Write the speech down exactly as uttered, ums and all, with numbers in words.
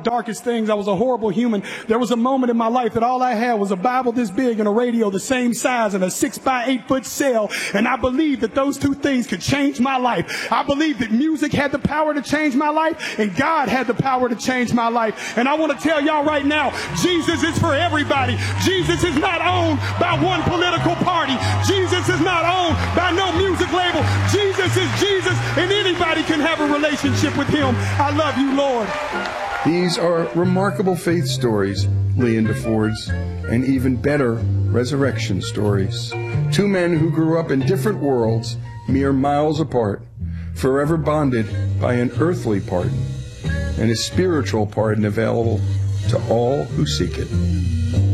darkest things. I was a horrible human. There was a moment in my life that all I had was a Bible this big and a radio the same size and a six by eight foot cell. And I believed that those two things could change my life. I believed that music had the power to change my life and God had the power to change my life. And I want to tell y'all right now, Jesus is for everybody. Jesus is not owned by one political party. Jesus is not owned by no music label. Jesus is Jesus, and anybody can have a relationship with him. I love you, Lord. These are remarkable faith stories, Lee and DeFord's, and even better, resurrection stories. Two men who grew up in different worlds, mere miles apart, forever bonded by an earthly pardon, and a spiritual pardon available to all who seek it.